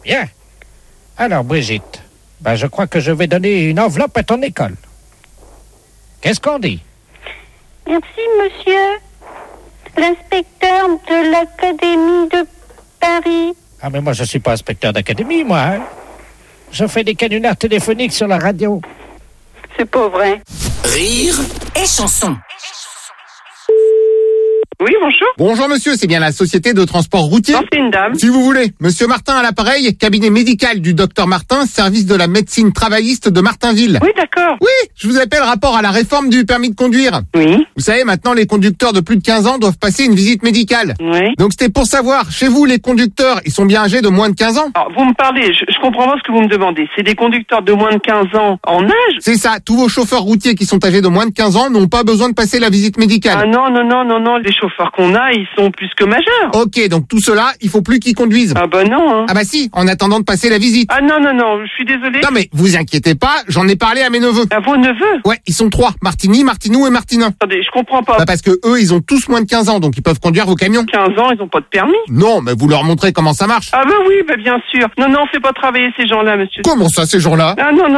Bien. Alors, Brigitte, je crois que je vais donner une enveloppe à ton école. Qu'est-ce qu'on dit? Merci, monsieur. L'inspecteur de l'Académie de Paris. Ah, mais moi, je suis pas inspecteur d'académie, moi. Hein. Je fais des canulars téléphoniques sur la radio. C'est pas vrai. Rire et chanson. Oui, bonjour. Bonjour monsieur, c'est bien la société de transport routier? Non, c'est une dame. Si vous voulez. Monsieur Martin à l'appareil, cabinet médical du docteur Martin, service de la médecine travailliste de Martinville. Oui, d'accord. Oui, je vous appelle rapport à la réforme du permis de conduire. Oui. Vous savez, maintenant, les conducteurs de plus de 15 ans doivent passer une visite médicale. Oui. Donc c'était pour savoir, chez vous, les conducteurs, ils sont bien âgés de moins de 15 ans? Alors, vous me parlez, je comprends pas ce que vous me demandez. C'est des conducteurs de moins de 15 ans en âge? C'est ça, tous vos chauffeurs routiers qui sont âgés de moins de 15 ans n'ont pas besoin de passer la visite médicale. Ah non, les chauffeurs qu'on a, ils sont plus que majeurs. Ok, donc tout cela, il faut plus qu'ils conduisent. Ah bah non, hein. Ah bah si, en attendant de passer la visite. Ah non, je suis désolé. Non mais vous inquiétez pas, j'en ai parlé à mes neveux. À vos neveux? Ouais, ils sont 3, Martini, Martinou et Martinin. Attendez, je comprends pas. Bah parce que eux, ils ont tous moins de 15 ans, donc ils peuvent conduire vos camions. 15 ans, ils ont pas de permis? Non, mais vous leur montrez comment ça marche. Ah bah oui, bien sûr. Non, c'est pas travailler ces gens-là, monsieur. Comment ça, ces gens-là? Ah non.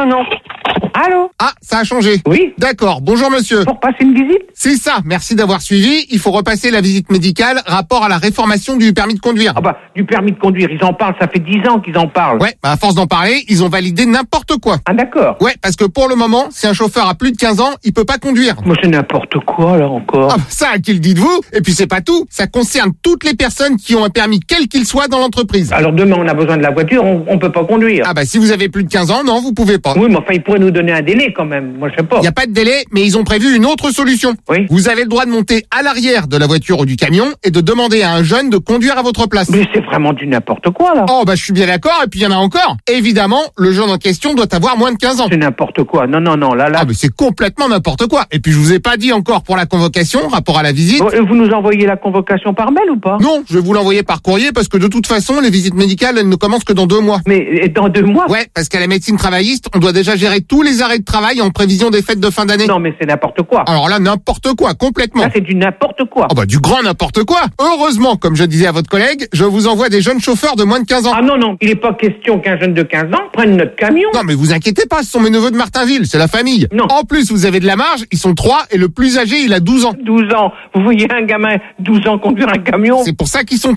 Allô? Ah, ça a changé. Oui? D'accord, bonjour monsieur. Pour passer une visite? C'est ça, merci d'avoir suivi. Il faut repasser la visite médicale, rapport à la réformation du permis de conduire. Ah bah, du permis de conduire, ils en parlent, ça fait 10 ans qu'ils en parlent. Ouais, à force d'en parler, ils ont validé n'importe quoi. Ah d'accord. Ouais, parce que pour le moment, si un chauffeur a plus de 15 ans, il peut pas conduire. Moi c'est n'importe quoi là encore. Ah, ça, à qui le dites-vous? Et puis c'est pas tout, ça concerne toutes les personnes qui ont un permis quel qu'il soit dans l'entreprise. Alors demain on a besoin de la voiture, on peut pas conduire. Ah bah si vous avez plus de 15 ans, non, vous pouvez pas. Oui, mais enfin ils pourraient nous donner un délai quand même, moi je sais pas. Il n'y a pas de délai, mais ils ont prévu une autre solution. Oui. Vous avez le droit de monter à l'arrière de la voiture ou du camion et de demander à un jeune de conduire à votre place. Mais c'est vraiment du n'importe quoi là. Oh bah je suis bien d'accord, et puis il y en a encore. Évidemment, le jeune en question doit avoir moins de 15 ans. C'est n'importe quoi, non, là. Ah mais c'est complètement n'importe quoi. Et puis je vous ai pas dit encore pour la convocation, rapport à la visite. Vous nous envoyez la convocation par mail ou pas? Non, je vais vous l'envoyer par courrier parce que de toute façon, les visites médicales, elles ne commencent que dans 2 mois. Mais dans 2 mois? Ouais, parce qu'à la médecine travailliste, on doit déjà gérer tous les arrêts de travail en prévision des fêtes de fin d'année. Non mais c'est n'importe quoi. Alors là, n'importe quoi, complètement. Là c'est du n'importe quoi. Oh bah du grand n'importe quoi. Heureusement, comme je disais à votre collègue, je vous envoie des jeunes chauffeurs de moins de 15 ans. Ah non, il est pas question qu'un jeune de 15 ans prenne notre camion. Non mais vous inquiétez pas, ce sont mes neveux de Martinville, c'est la famille. Non. En plus, vous avez de la marge, ils sont 3 et le plus âgé, il a 12 ans. 12 ans. Vous voyez un gamin 12 ans conduire un camion? C'est pour ça qu'ils sont